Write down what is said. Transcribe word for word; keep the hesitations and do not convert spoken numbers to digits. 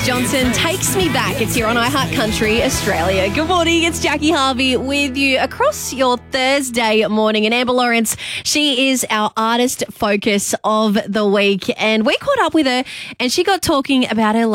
Johnson takes me back. It's here on iHeart Country Australia. Good morning. It's Jackie Harvey with you across your Thursday morning. And Amber Lawrence, she is our artist focus of the week. And we caught up with her and she got talking about her